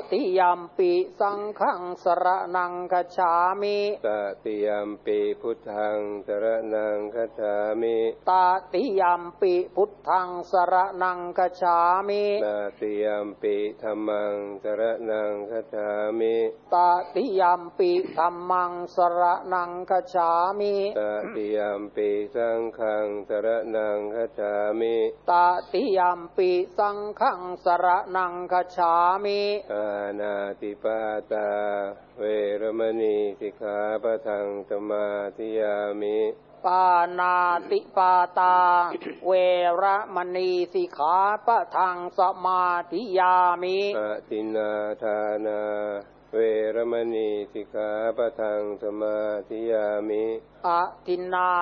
ติยัมปิสังฆังสรณังคัจฉามิตติยัมปิพุทธังสรณังคัจฉามิตติยัมปิพุทธังสรณังคัจฉามิตติยัมปิธัมมังสรณังคัจฉามิตติยัมปิธัมมังสรณังคัจฉามิตติยัมปิสังฆังสรณังคัจฉามิตติยัมปิสังฆังสรณังคัจฉามิอานาติปาตาเวรมณีสิกขาปะทังสมาธิยามิปานาติปาตาเวระมณีสิกขาปะทังสมาธิยามิอะทินนาทานาเวรมณีสิกขาปะทังสมาธิยามิอะทินนา